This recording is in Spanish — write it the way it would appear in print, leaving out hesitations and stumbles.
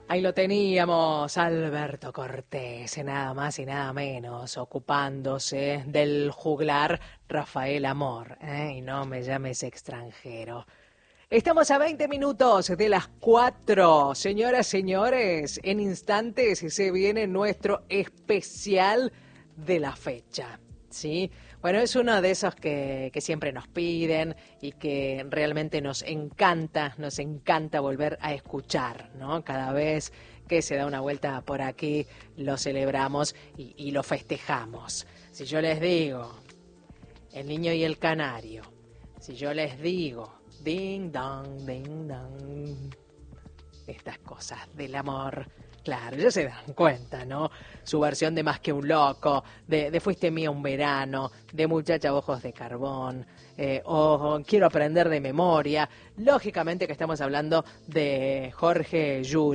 Ahí lo teníamos, Alberto Cortés, nada más y nada menos, ocupándose del juglar Rafael Amor, y no me llames extranjero. Estamos a 20 minutos de las 4. Señoras, señores, en instantes se viene nuestro especial de la fecha, ¿sí? Bueno, es uno de esos que siempre nos piden y que realmente nos encanta volver a escuchar, ¿no? Cada vez que se da una vuelta por aquí lo celebramos y lo festejamos. Si yo les digo El Niño y el Canario, si yo les digo ding dong, estas cosas del amor, claro, ya se dan cuenta, ¿no? Su versión de Más que un loco, de Fuiste mía un verano, de Muchacha ojos de carbón, o Quiero aprender de memoria. Lógicamente que estamos hablando de Jorge Llull.